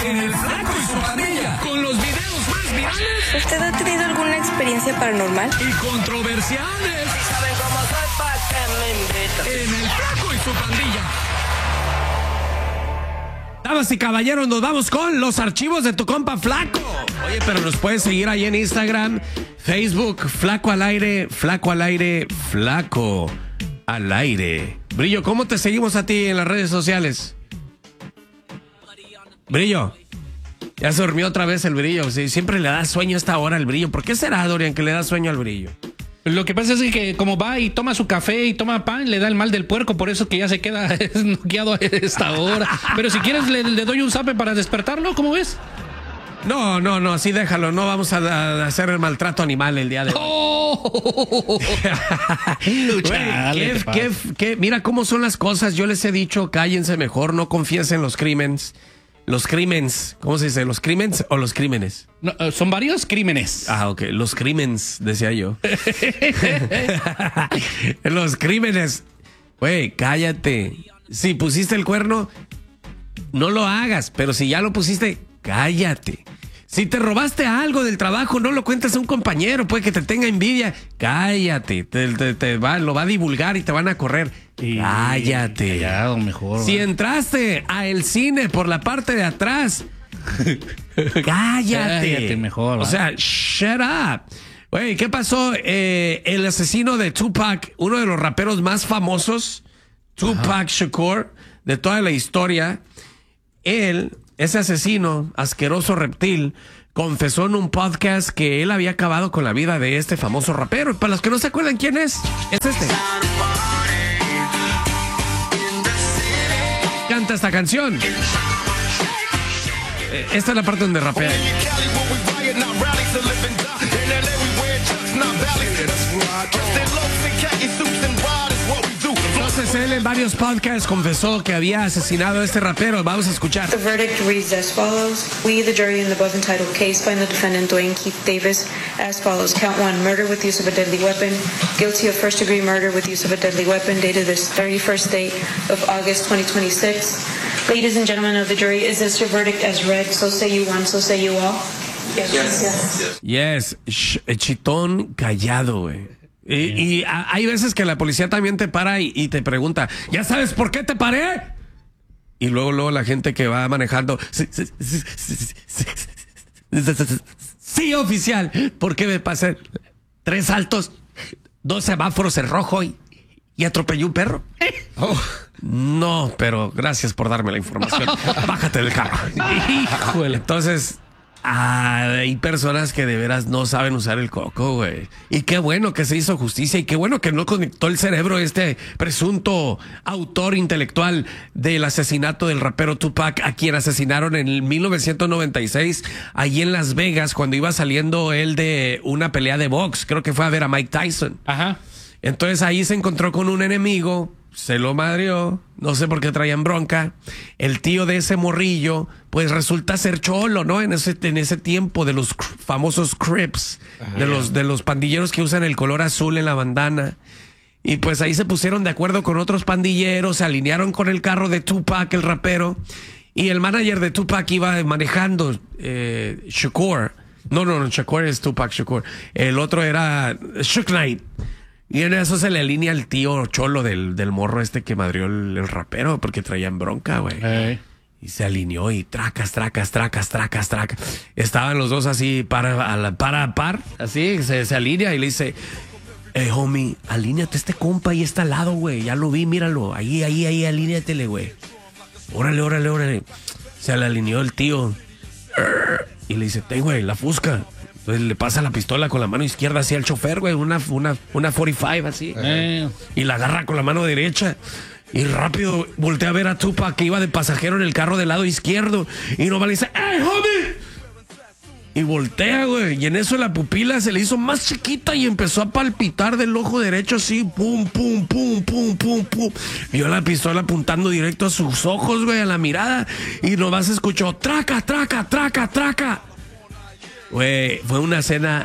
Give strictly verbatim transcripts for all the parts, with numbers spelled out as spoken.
en El Flaco y su Pandilla, con los videos más virales. ¿Usted ha tenido alguna experiencia paranormal? Y controversiales. ¿Saben cómo soy pa' que me invitan? En El Flaco y su Pandilla. Damas y caballeros, nos vamos con los archivos de tu compa Flaco. Oye, pero nos puedes seguir ahí en Instagram, Facebook, Flaco al aire, Flaco al aire, Flaco al aire. Brillo, ¿cómo te seguimos a ti en las redes sociales? Brillo, ya se durmió otra vez el Brillo. Sí, siempre le da sueño a esta hora al Brillo. ¿Por qué será, Dorian, que le da sueño al Brillo? Lo que pasa es que como va y toma su café y toma pan, le da el mal del puerco, por eso que ya se queda noqueado a esta hora. Pero si quieres le, le doy un zape para despertarlo, ¿cómo ves? No, no, no, así déjalo. No vamos a, a hacer el maltrato animal el día de hoy. ¡Oh! Güey, Chale, ¿qué, qué, qué? Mira cómo son las cosas. Yo les he dicho, cállense mejor, no confiesen en los crímenes. Los crímenes, ¿cómo se dice? ¿Los crímenes o los crímenes? No, son varios crímenes. Ah, ok, los crímenes, decía yo. Los crímenes. Güey, cállate. Si pusiste el cuerno, no lo hagas, pero si ya lo pusiste, cállate. Si te robaste algo del trabajo, no lo cuentes a un compañero, puede que te tenga envidia. Cállate, te, te, te va, lo va a divulgar y te van a correr. Cállate. Callado, mejor. Si entraste a el cine por la parte de atrás, cállate. Cállate mejor. O ¿va? sea, shut up. Güey, ¿qué pasó? Eh, el asesino de Tupac, uno de los raperos más famosos, Tupac Ajá. Shakur, de toda la historia, él, ese asesino, asqueroso reptil, confesó en un podcast que él había acabado con la vida de este famoso rapero. Para los que no se acuerdan quién es, es este. Canta esta canción. Esta es la parte donde rapea. Entonces él en varios podcasts confesó que había asesinado a este rapero. Vamos a escuchar. The verdict reads as follows. We, the jury in the above entitled case, find the defendant Dwayne Keith Davis as follows. Count one, murder with use of a deadly weapon. Guilty of first degree murder with use of a deadly weapon, dated this thirty-first day of August twenty twenty-six. Ladies and gentlemen of the jury, is this your verdict as read? So say you one, so say you all. Yes. Yes. Yes. Sh- chitón callado, güey. Y, y a, hay veces que la policía también te para y, y te pregunta, ¿ya sabes por qué te paré? Y luego, luego la gente que va manejando, sí, sí, sí, sí, sí, sí, sí, oficial, ¿por qué me pasé tres saltos, dos semáforos en rojo y, y atropellé un perro? Oh, no, pero gracias por darme la información. Bájate del carro. Híjole. Entonces, hay personas que de veras no saben usar el coco, güey. Y qué bueno que se hizo justicia y qué bueno que no conectó el cerebro este presunto autor intelectual del asesinato del rapero Tupac, a quien asesinaron en el mil novecientos noventa y seis, allí en Las Vegas, cuando iba saliendo él de una pelea de box. Creo que fue a ver a Mike Tyson. Ajá. Entonces ahí se encontró con un enemigo, se lo madreó, no sé por qué traían bronca. El tío de ese morrillo, pues resulta ser cholo, ¿no? En ese, en ese tiempo de los cr- famosos Crips, de los, de los pandilleros que usan el color azul en la bandana. Y pues ahí se pusieron de acuerdo con otros pandilleros, se alinearon con el carro de Tupac, el rapero, y el manager de Tupac iba manejando, eh, Shakur. No, no, no, Shakur es Tupac Shakur. El otro era Suge Knight. Y en eso se le alinea el tío cholo del, del morro este que madrió el, el rapero porque traían bronca, güey. Hey. Y se alineó y tracas, tracas, tracas, tracas, tracas. Estaban los dos así para a la, para a par, así, se, se alinea y le dice, eh, homie, alíneate este compa ahí está al lado, güey. Ya lo vi, míralo. Ahí, ahí, ahí, alíneatele, güey. Órale, órale, órale. Se le alineó el tío. Y le dice, ten, güey, la fusca. Entonces le pasa la pistola con la mano izquierda así al chofer, güey, una, una, una cuarenta y cinco así. Eh. Y la agarra con la mano derecha. Y rápido voltea a ver a Tupac que iba de pasajero en el carro del lado izquierdo. Y nomás le dice, ¡hey, homie! Y voltea, güey. Y en eso la pupila se le hizo más chiquita y empezó a palpitar del ojo derecho así. Pum, pum, pum, pum, pum, pum. Vio la pistola apuntando directo a sus ojos, güey, a la mirada. Y nomás escuchó, traca, traca, traca, traca. Güey, fue una escena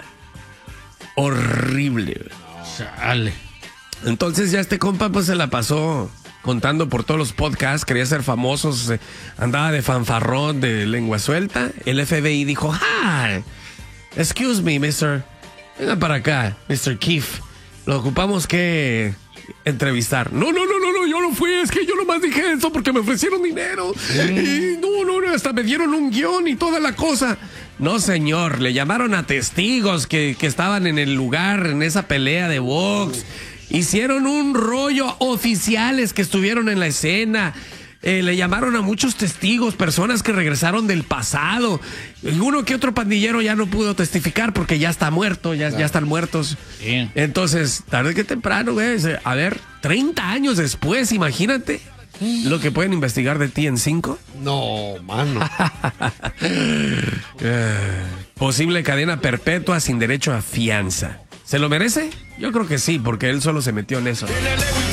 horrible, güey. Chale. Entonces ya este compa pues se la pasó contando por todos los podcasts, quería ser famoso, se- andaba de fanfarrón, de lengua suelta. El F B I dijo, hi, excuse me, mister, venga para acá, mister Keefe, lo ocupamos que entrevistar. No, no, no, no, no, yo no fui, es que yo nomás dije eso porque me ofrecieron dinero. Y no, no, no, hasta me dieron un guión y toda la cosa. No, señor, le llamaron a testigos que, que estaban en el lugar, en esa pelea de box. Hicieron un rollo, oficiales que estuvieron en la escena. Eh, le llamaron a muchos testigos, personas que regresaron del pasado. Y uno que otro pandillero ya no pudo testificar porque ya está muerto, ya, ya están muertos. Sí. Entonces, tarde que temprano, güey. A ver, treinta años después, imagínate lo que pueden investigar de ti en cinco. No, mano. Eh, posible cadena perpetua sin derecho a fianza. ¿Se lo merece? Yo creo que sí, porque él solo se metió en eso. Tiene el ego